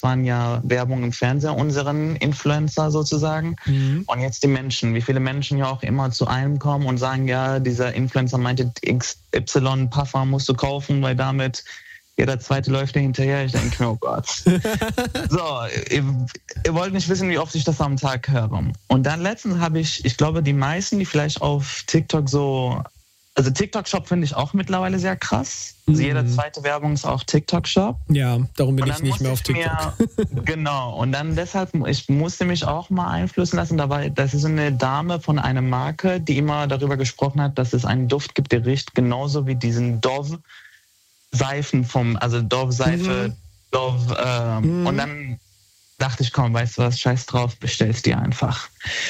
waren ja Werbung im Fernseher, unseren Influencer sozusagen. Und jetzt die Menschen, wie viele Menschen ja auch immer zu einem kommen und sagen, ja, dieser Influencer meinte, XY Puffer musst du kaufen, weil damit jeder Zweite läuft dir hinterher. Ich denke mir, oh Gott. So, ihr wollt nicht wissen, wie oft ich das am Tag höre. Und dann letztens habe ich glaube, die meisten, die vielleicht auf TikTok so... Also TikTok-Shop finde ich auch mittlerweile sehr krass. Also jede zweite Werbung ist auch TikTok-Shop. Ja, darum bin ich nicht mehr auf TikTok. Genau, und dann deshalb, ich musste mich auch mal einflussen lassen. Das ist eine Dame von einer Marke, die immer darüber gesprochen hat, dass es einen Duft gibt, der riecht genauso wie diesen Dove-Seifen also Dove-Seife, Dove. Und dann dachte ich, komm, weißt du was, scheiß drauf, bestellst dir einfach.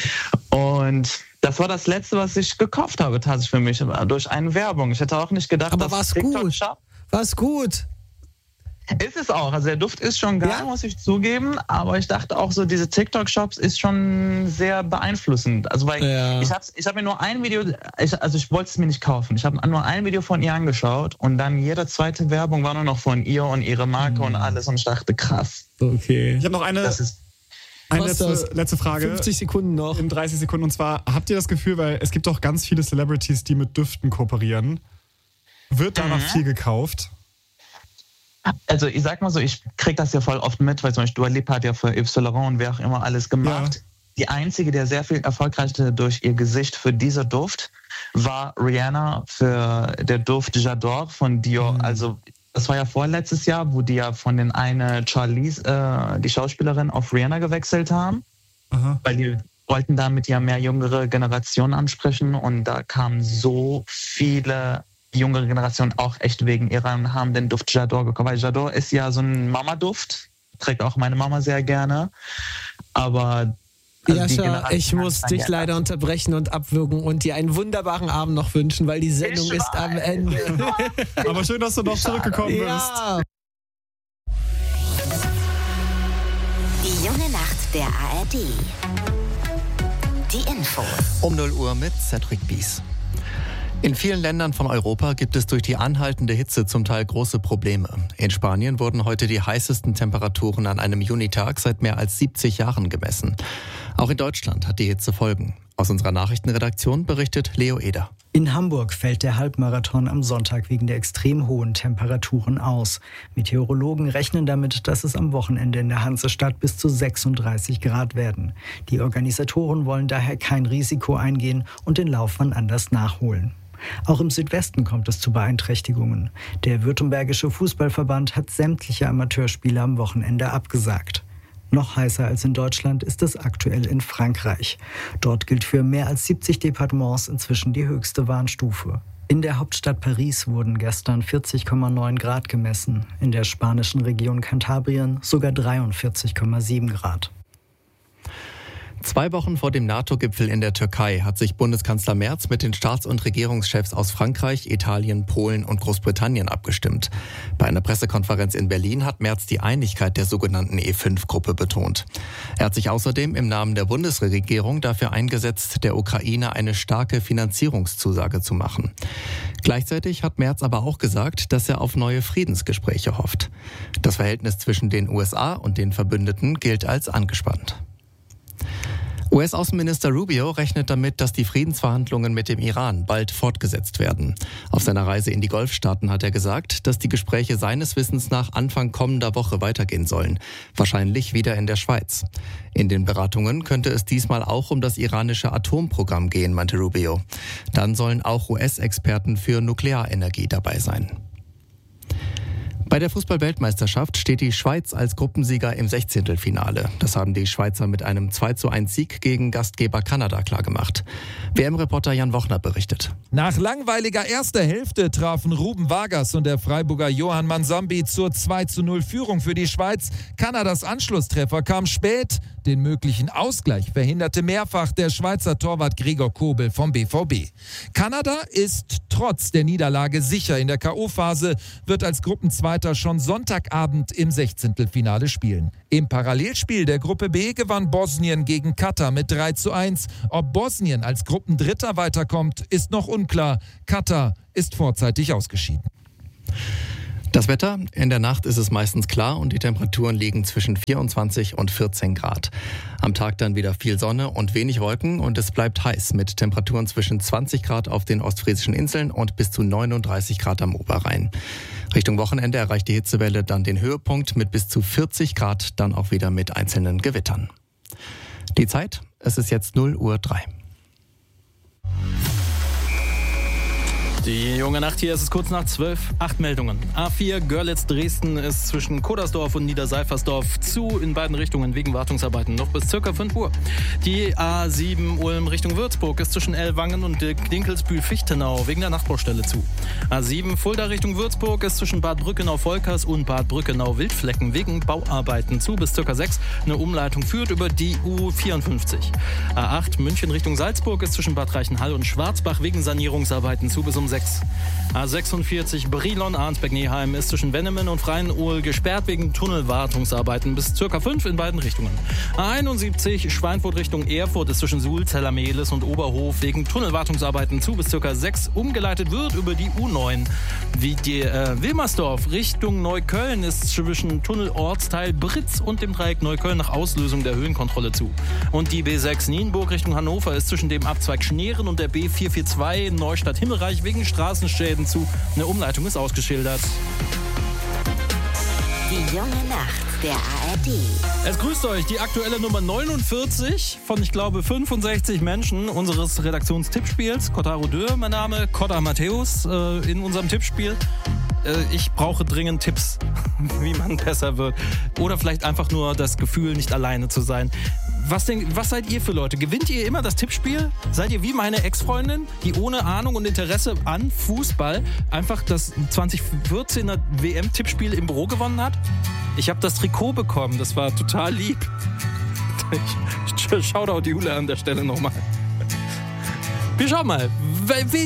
Und das war das Letzte, was ich gekauft habe, tatsächlich für mich, durch eine Werbung. Ich hätte auch nicht gedacht, aber dass war's TikTok-Shop... War's gut? Ist es auch. Also der Duft ist schon geil, muss ich zugeben. Aber ich dachte auch so, diese TikTok-Shops ist schon sehr beeinflussend. Also weil ich hab mir nur ein Video, ich wollte es mir nicht kaufen. Ich habe nur ein Video von ihr angeschaut und dann jede zweite Werbung war nur noch von ihr und ihre Marke und alles. Und ich dachte, krass. Okay. Ich habe noch eine letzte Frage. 50 Sekunden noch. In 30 Sekunden. Und zwar, habt ihr das Gefühl, weil es gibt doch ganz viele Celebrities, die mit Düften kooperieren. Wird da noch viel gekauft? Also ich sag mal so, ich krieg das ja voll oft mit, weil zum Beispiel Dua Lipa hat ja für Yves Saint Laurent und wer auch immer alles gemacht. Ja. Die einzige, der sehr viel erfolgreicher durch ihr Gesicht für dieser Duft, war Rihanna für der Duft J'adore von Dior. Also das war ja vorletztes Jahr, wo die ja von den eine Charlize, die Schauspielerin, auf Rihanna gewechselt haben. Aha. Weil die wollten damit ja mehr jüngere Generationen ansprechen und da kamen so viele jüngere Generationen auch echt wegen ihrer und haben den Duft J'adore gekauft. Weil J'adore ist ja so ein Mama-Duft, trägt auch meine Mama sehr gerne, aber... Jascha, ich muss dich leider unterbrechen und abwürgen und dir einen wunderbaren Abend noch wünschen, weil die Sendung ist am Ende. Aber schön, dass du noch zurückgekommen bist. Die junge Nacht der ARD. Die Infos. Um 0 Uhr mit Cedric Bies. In vielen Ländern von Europa gibt es durch die anhaltende Hitze zum Teil große Probleme. In Spanien wurden heute die heißesten Temperaturen an einem Junitag seit mehr als 70 Jahren gemessen. Auch in Deutschland hat die Hitze Folgen. Aus unserer Nachrichtenredaktion berichtet Leo Eder. In Hamburg fällt der Halbmarathon am Sonntag wegen der extrem hohen Temperaturen aus. Meteorologen rechnen damit, dass es am Wochenende in der Hansestadt bis zu 36 Grad werden. Die Organisatoren wollen daher kein Risiko eingehen und den Lauf wann anders nachholen. Auch im Südwesten kommt es zu Beeinträchtigungen. Der Württembergische Fußballverband hat sämtliche Amateurspiele am Wochenende abgesagt. Noch heißer als in Deutschland ist es aktuell in Frankreich. Dort gilt für mehr als 70 Departements inzwischen die höchste Warnstufe. In der Hauptstadt Paris wurden gestern 40,9 Grad gemessen, in der spanischen Region Kantabrien sogar 43,7 Grad. 2 Wochen vor dem NATO-Gipfel in der Türkei hat sich Bundeskanzler Merz mit den Staats- und Regierungschefs aus Frankreich, Italien, Polen und Großbritannien abgestimmt. Bei einer Pressekonferenz in Berlin hat Merz die Einigkeit der sogenannten E5-Gruppe betont. Er hat sich außerdem im Namen der Bundesregierung dafür eingesetzt, der Ukraine eine starke Finanzierungszusage zu machen. Gleichzeitig hat Merz aber auch gesagt, dass er auf neue Friedensgespräche hofft. Das Verhältnis zwischen den USA und den Verbündeten gilt als angespannt. US-Außenminister Rubio rechnet damit, dass die Friedensverhandlungen mit dem Iran bald fortgesetzt werden. Auf seiner Reise in die Golfstaaten hat er gesagt, dass die Gespräche seines Wissens nach Anfang kommender Woche weitergehen sollen. Wahrscheinlich wieder in der Schweiz. In den Beratungen könnte es diesmal auch um das iranische Atomprogramm gehen, meinte Rubio. Dann sollen auch US-Experten für Nuklearenergie dabei sein. Bei der Fußball-Weltmeisterschaft steht die Schweiz als Gruppensieger im 16. Das haben die Schweizer mit einem 2:1 Sieg gegen Gastgeber Kanada klargemacht. WM-Reporter Jan Wochner berichtet. Nach langweiliger erster Hälfte trafen Ruben Vargas und der Freiburger Johann Mansambi zur 2:0 Führung für die Schweiz. Kanadas Anschlusstreffer kam spät. Den möglichen Ausgleich verhinderte mehrfach der Schweizer Torwart Gregor Kobel vom BVB. Kanada ist trotz der Niederlage sicher in der K.O.-Phase, wird als Gruppenzweiter schon Sonntagabend im 16. spielen. Im Parallelspiel der Gruppe B gewann Bosnien gegen Katar mit 3:1. Ob Bosnien als Gruppendritter weiterkommt, ist noch unklar. Katar ist vorzeitig ausgeschieden. Das Wetter, in der Nacht ist es meistens klar und die Temperaturen liegen zwischen 24 und 14 Grad. Am Tag dann wieder viel Sonne und wenig Wolken und es bleibt heiß mit Temperaturen zwischen 20 Grad auf den ostfriesischen Inseln und bis zu 39 Grad am Oberrhein. Richtung Wochenende erreicht die Hitzewelle dann den Höhepunkt mit bis zu 40 Grad, dann auch wieder mit einzelnen Gewittern. Die Zeit, es ist jetzt 0:03 Uhr. Die junge Nacht, hier ist es kurz nach 12, 8 Meldungen. A4 Görlitz-Dresden ist zwischen Kodersdorf und Niederseifersdorf zu in beiden Richtungen wegen Wartungsarbeiten noch bis ca. 5 Uhr. Die A7 Ulm Richtung Würzburg ist zwischen Ellwangen und Dinkelsbühl-Fichtenau wegen der Nachbaustelle zu. A7 Fulda Richtung Würzburg ist zwischen Bad Brückenau-Volkers und Bad Brückenau-Wildflecken wegen Bauarbeiten zu bis ca. 6. Eine Umleitung führt über die U54. A8 München Richtung Salzburg ist zwischen Bad Reichenhall und Schwarzbach wegen Sanierungsarbeiten zu bis um 6. A46 Brilon-Arnsberg-Neheim ist zwischen Wennemen und Freien-Ohl gesperrt wegen Tunnelwartungsarbeiten bis ca. 5 in beiden Richtungen. A71 Schweinfurt Richtung Erfurt ist zwischen Suhl, Zellermehlis und Oberhof wegen Tunnelwartungsarbeiten zu bis ca. 6 umgeleitet wird über die U9. Wie die Wilmersdorf Richtung Neukölln ist zwischen Tunnelortsteil Britz und dem Dreieck Neukölln nach Auslösung der Höhenkontrolle zu. Und die B6 Nienburg Richtung Hannover ist zwischen dem Abzweig Schneeren und der B442 Neustadt-Himmelreich wegen Straßenschäden zu. Eine Umleitung ist ausgeschildert. Die junge Nacht der ARD. Es grüßt euch die aktuelle Nummer 49 von, ich glaube, 65 Menschen unseres Redaktionstippspiels. Kotaro Dürr, mein Name, Kotta Matthäus in unserem Tippspiel. Ich brauche dringend Tipps, wie man besser wird. Oder vielleicht einfach nur das Gefühl, nicht alleine zu sein. Was seid ihr für Leute? Gewinnt ihr immer das Tippspiel? Seid ihr wie meine Ex-Freundin, die ohne Ahnung und Interesse an Fußball einfach das 2014er WM-Tippspiel im Büro gewonnen hat? Ich habe das Trikot bekommen, das war total lieb. Shoutout Jule an der Stelle nochmal. Wir schauen mal,